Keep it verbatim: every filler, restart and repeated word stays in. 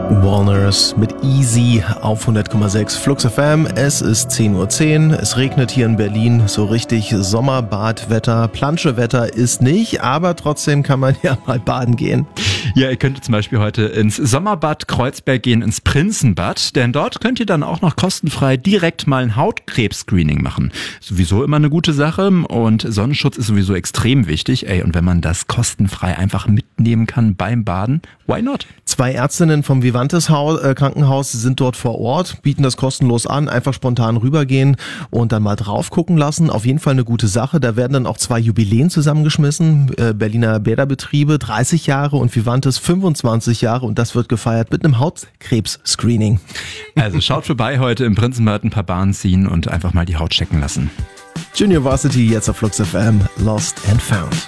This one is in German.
Walners mit Easy auf hundert Komma sechs Flux F M. Es ist zehn Uhr zehn. Es regnet hier in Berlin. So richtig Sommerbadwetter. Planschewetter ist nicht, aber trotzdem kann man ja mal baden gehen. Ja, ihr könnt zum Beispiel heute ins Sommerbad Kreuzberg gehen, ins Prinzenbad, denn dort könnt ihr dann auch noch kostenfrei direkt mal ein Hautkrebs-Screening machen. Sowieso immer eine gute Sache und Sonnenschutz ist sowieso extrem wichtig. Ey, und wenn man das kostenfrei einfach mitnehmen kann beim Baden, why not? Zwei Ärztinnen vom Vivantes Haus, äh, Krankenhaus sind dort vor Ort, bieten das kostenlos an, einfach spontan rübergehen und dann mal drauf gucken lassen. Auf jeden Fall eine gute Sache. Da werden dann auch zwei Jubiläen zusammengeschmissen. Äh, Berliner Bäderbetriebe, dreißig Jahre und Vivantes fünfundzwanzig Jahre und das wird gefeiert mit einem Hautkrebs-Screening. Also schaut vorbei heute im Prinzenbad ein paar Bahnen ziehen und einfach mal die Haut checken lassen. Junior Varsity jetzt auf Flux F M, Lost and Found.